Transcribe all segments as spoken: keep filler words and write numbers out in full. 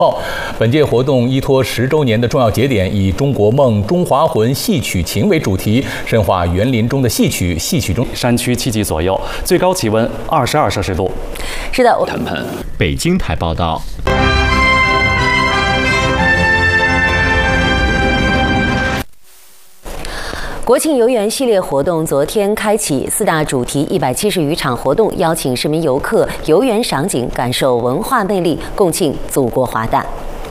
哦，本届活动依托十周年的重要节点，以中国梦、中华魂戏曲情为主题，深化园林中的戏曲，戏曲中山区七级左右，最高气温二十二摄氏度。 是的，我谈判。 北京台报道。 国庆游园系列活动昨天开启，四大主题一百七十余场活动，邀请市民游客游园赏景，感受文化魅力，共庆祖国华诞。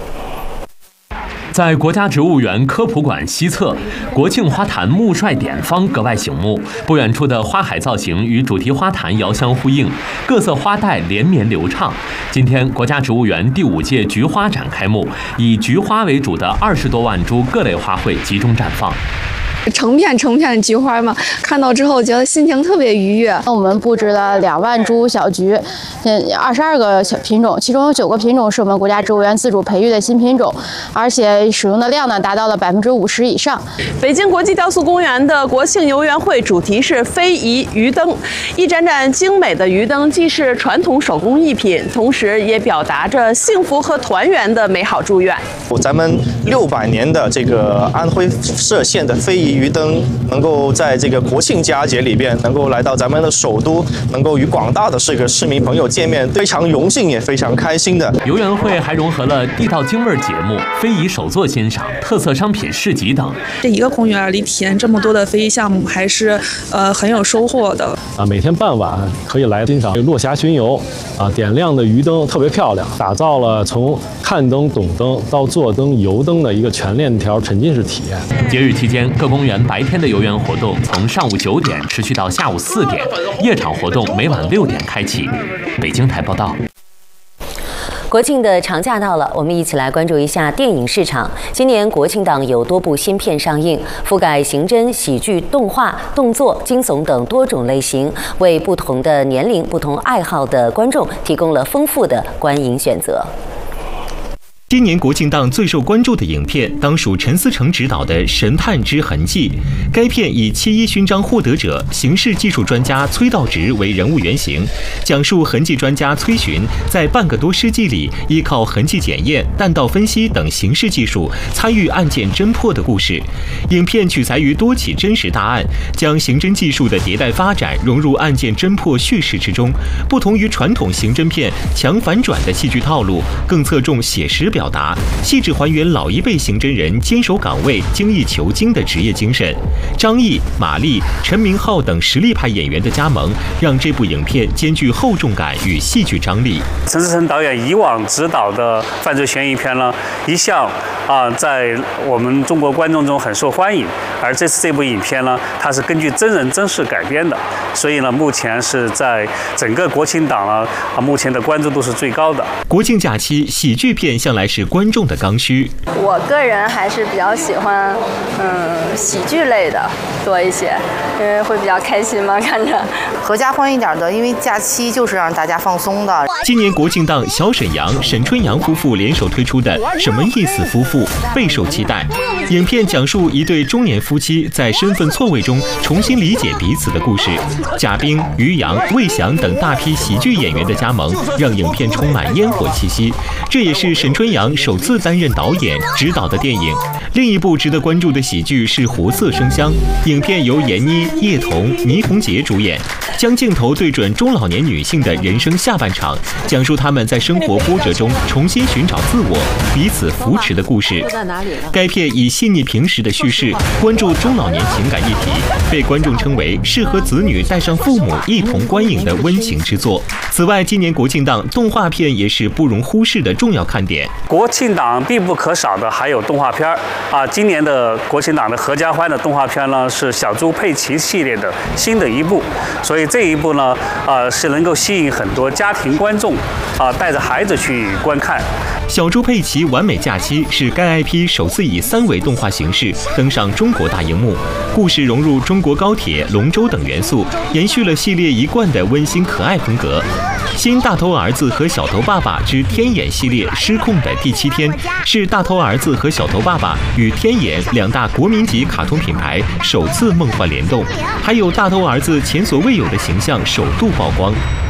在国家植物园科普馆西侧，国庆花坛木帅典方格外醒目。不远处的花海造型与主题花坛遥相呼应，各色花带连绵流畅。今天，国家植物园第五届菊花展开幕，以菊花为主的二十多万株各类花卉集中绽放。 成片成片的菊花嘛，看到之后觉得心情特别愉悦。 我们布置了两万株小菊，嗯，二十二个小品种，其中有九个品种是我们国家植物园自主培育的新品种，而且使用的量呢达到了百分之五十以上。 北京国际雕塑公园的国庆游园会主题是非遗鱼灯，一盏盏精美的鱼灯既是传统手工艺品，同时也表达着幸福和团圆的美好祝愿。 咱们六百年的这个安徽歙县的非遗鱼灯能够在这个国庆佳节里边能够来到咱们的首都，能够与广大的这个市民朋友见面，非常荣幸也非常开心的。 游园会还融合了地道京味节目、非遗手作欣赏、特色商品市集等。 这一个公园里体验这么多的非遗项目，还是呃很有收获的。 啊，每天傍晚可以来欣赏落霞巡游，啊，点亮的鱼灯特别漂亮，打造了从看灯、懂灯到做灯、游灯的一个全链条沉浸式体验。 节日期间，各公园白天的游园活动从上午九点持续到下午四点，夜场活动每晚六点开启。北京台报道。 国庆的长假到了，我们一起来关注一下电影市场。今年国庆档有多部新片上映，覆盖刑侦、喜剧、动画、动作、惊悚等多种类型，为不同的年龄、不同爱好的观众提供了丰富的观影选择。 今年国庆档最受关注的影片当属陈思诚执导的《神探之痕迹》。该片以七一勋章获得者、刑事技术专家崔道直为人物原型，讲述痕迹专家崔寻在半个多世纪里，依靠痕迹检验、弹道分析等刑事技术，参与案件侦破的故事。影片取材于多起真实大案，将刑侦技术的迭代发展融入案件侦破叙事之中。不同于传统刑侦片强反转的戏剧套路，更侧重写实表表达，细致还原老一辈刑侦人坚守岗位、精益求精的职业精神。张译、马丽、陈明昊等实力派演员的加盟，让这部影片兼具厚重感与戏剧张力。 陈思诚导演以往执导的犯罪悬疑片呢，一向啊在我们中国观众中很受欢迎，而这次这部影片呢，它是根据真人真事改编的，所以呢，目前是在整个国庆档呢，啊，目前的关注度是最高的。 国庆假期，喜剧片向来是观众的刚需。 我个人还是比较喜欢，嗯，喜剧类的多一些，因为会比较开心嘛，看着合家欢一点的，因为假期就是让大家放松的。 今年国庆档，小沈阳、沈春阳夫妇联手推出的《什么意思夫妇》备受期待。影片讲述一对中年夫妻在身份错位中重新理解彼此的故事。贾冰、于洋、魏翔等大批喜剧演员的加盟，让影片充满烟火气息。这也是沈春阳首次担任导演执导的电影。另一部值得关注的喜剧是《活色生香》，影片由闫妮、叶童、倪虹洁主演，将镜头对准中老年女性的人生下半场，讲述她们在生活波折中重新寻找自我、彼此扶持的故事。该片以细腻平实的叙事，关注中老年情感议题，被观众称为适合子女带上父母一同观影的温情之作。此外，今年国庆档动画片也是不容忽视的重要看点。 国庆档必不可少的还有动画片啊，今年的国庆档的合家欢的动画片呢是小猪佩奇系列的新的一部，所以这一部呢，呃是能够吸引很多家庭观众啊带着孩子去观看。 小猪佩奇完美假期是该 I P 首次以三维动画形式登上中国大荧幕，故事融入中国高铁、龙舟等元素，延续了系列一贯的温馨可爱风格。新大头儿子和小头爸爸之天眼系列失控的第七天，是大头儿子和小头爸爸与天眼两大国民级卡通品牌首次梦幻联动，还有大头儿子前所未有的形象首度曝光。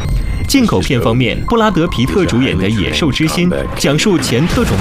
进口片方面，布拉德·皮特主演的《野兽之心》讲述前特种